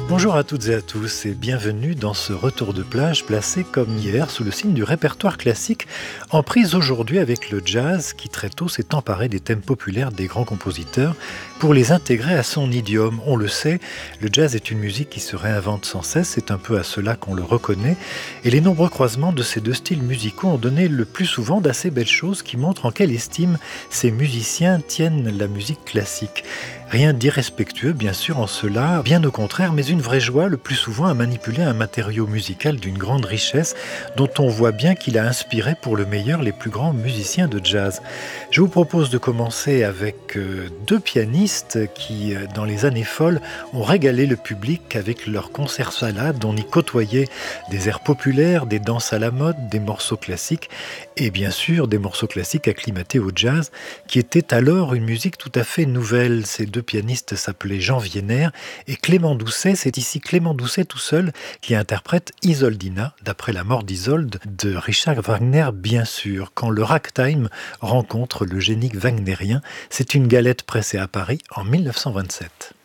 Bonjour à toutes et à tous et bienvenue dans ce retour de plage placé comme hier sous le signe du répertoire classique, en prise aujourd'hui avec le jazz qui très tôt s'est emparé des thèmes populaires des grands compositeurs pour les intégrer à son idiome. On le sait, le jazz est une musique qui se réinvente sans cesse, c'est un peu à cela qu'on le reconnaît, et les nombreux croisements de ces deux styles musicaux ont donné le plus souvent d'assez belles choses qui montrent en quelle estime ces musiciens tiennent la musique classique. Rien d'irrespectueux, bien sûr, en cela, bien au contraire, mais une vraie joie, le plus souvent, à manipuler un matériau musical d'une grande richesse, dont on voit bien qu'il a inspiré pour le meilleur les plus grands musiciens de jazz. Je vous propose de commencer avec deux pianistes qui, dans les années folles, ont régalé le public avec leurs concerts salades. On y côtoyait des airs populaires, des danses à la mode, des morceaux classiques, et bien sûr des morceaux classiques acclimatés au jazz, qui était alors une musique tout à fait nouvelle. Ces deux pianistes s'appelaient Jean Wiener et Clément Doucet. C'est ici Clément Doucet tout seul qui interprète Isoldina, d'après la mort d'Isolde, de Richard Wagner bien sûr. Quand le ragtime rencontre le génie wagnérien, c'est une galette pressée à Paris en 1927.